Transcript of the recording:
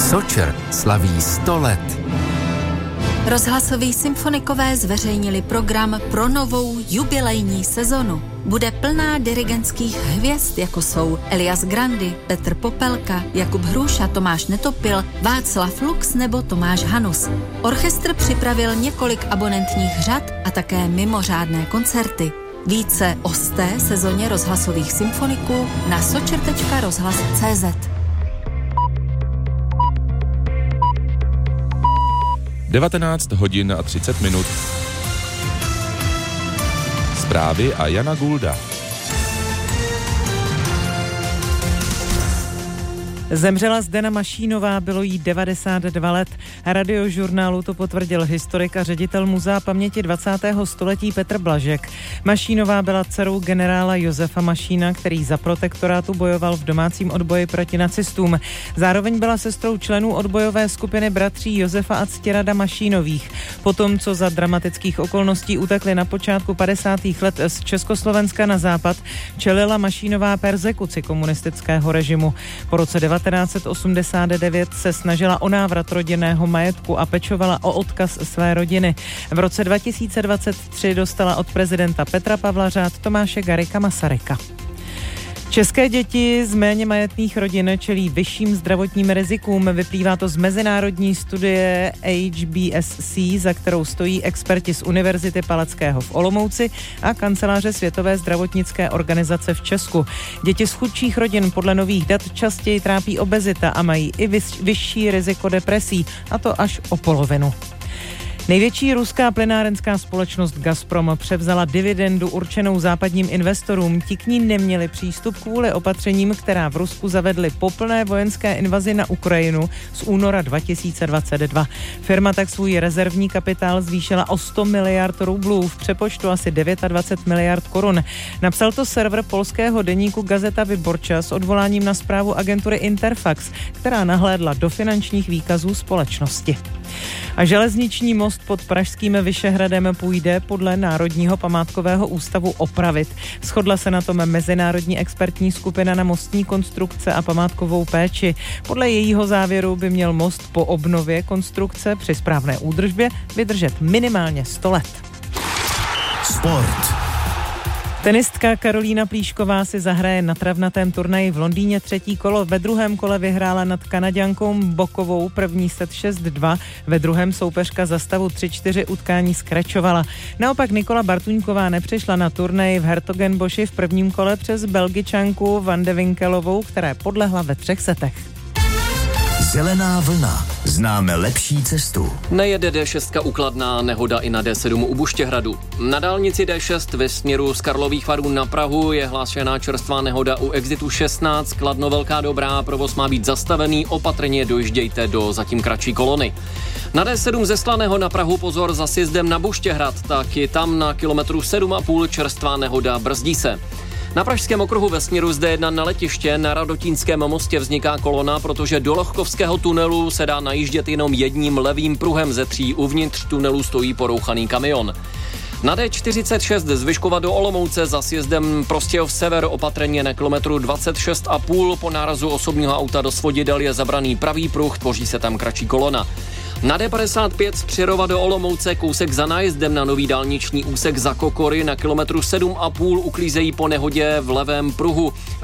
Sočer slaví 100 let. Rozhlasoví symfonikové zveřejnili program pro novou jubilejní sezonu. Bude plná dirigentských hvězd, jako jsou Elias Grandy, Petr Popelka, Jakub Hruša, Tomáš Netopil, Václav Lux nebo Tomáš Hanus. Orchestr připravil několik abonentních řad a také mimořádné koncerty. Více o 100. sezóně rozhlasových symfoniků na sočer.rozhlas.cz. 19 hodin a 30 minut. Zprávy a Jana Gulda. Zemřela Zdena Mašínová, bylo jí 92 let. Radiožurnálu to potvrdil historik a ředitel Muzea paměti 20. století Petr Blažek. Mašínová byla dcerou generála Josefa Mašína, který za protektorátu bojoval v domácím odboji proti nacistům. Zároveň byla sestrou členů odbojové skupiny bratří Josefa a Ctirada Mašínových. Potom, co za dramatických okolností utekli na počátku 50. let z Československa na západ, čelila Mašínová perzekuci komunistického režimu. Po roce 1989 se snažila o návrat rodinného majetku a pečovala o odkaz své rodiny. V roce 2023 dostala od prezidenta Petra Pavla řád Tomáše Garrigua Masaryka. České děti z méně majetných rodin čelí vyšším zdravotním rizikům. Vyplývá to z mezinárodní studie HBSC, za kterou stojí experti z Univerzity Palackého v Olomouci a kanceláře Světové zdravotnické organizace v Česku. Děti z chudších rodin podle nových dat častěji trápí obezita a mají i vyšší riziko depresí, a to až o polovinu. Největší ruská plynárenská společnost Gazprom převzala dividendu určenou západním investorům. Ti k ní neměli přístup kvůli opatřením, která v Rusku zavedly po plné vojenské invazi na Ukrajinu z února 2022. Firma tak svůj rezervní kapitál zvýšila o 100 miliard rublů, v přepočtu asi 29 miliard korun. Napsal to server polského deníku Gazeta Wyborcza s odvoláním na zprávu agentury Interfax, která nahlédla do finančních výkazů společnosti. A železniční most pod pražským Vyšehradem půjde podle Národního památkového ústavu opravit. Shodla se na tom mezinárodní expertní skupina na mostní konstrukce a památkovou péči. Podle jejího závěru by měl most po obnově konstrukce při správné údržbě vydržet minimálně 100 let. Sport. Tenistka Karolína Plíšková si zahraje na travnatém turnaji v Londýně 3. kolo. Ve druhém kole vyhrála nad Kanaďankou Bokovou první set 6-2. Ve druhém soupeřka za stavu 3-4 utkání skračovala. Naopak Nikola Bartuňková nepřišla na turnaj v Hertogenboši v prvním kole přes Belgičanku Van de Winkelovou, které podlehla ve 3 setech. Zelená vlna. Známe lepší cestu. Nejede D6 u Kladna, nehoda i na D7 u Buštěhradu. Na dálnici D6 ve směru z Karlových Varů na Prahu je hlášená čerstvá nehoda u exitu 16, Kladno Velká Dobrá, provoz má být zastavený, opatrně dojíždějte do zatím kratší kolony. Na D7 ze Slaného na Prahu pozor za sjezdem na Buštěhrad, tak je tam na kilometru 7,5 čerstvá nehoda, brzdí se. Na Pražském okruhu ve směru z D1 na letiště na Radotínském mostě vzniká kolona, protože do Lohkovského tunelu se dá najíždět jenom jedním levým pruhem ze 3. Uvnitř tunelu stojí porouchaný kamion. Na D46 z Vyškova do Olomouce za sjezdem Prostějov sever opatrně na kilometru 26,5 po nárazu osobního auta do Svodidel je zabraný pravý pruh, tvoří se tam kratší kolona. Na D55 z Přerova do Olomouce kousek za nájezdem na nový dálniční úsek za Kokory na kilometru 7,5 uklízejí po nehodě v levém pruhu.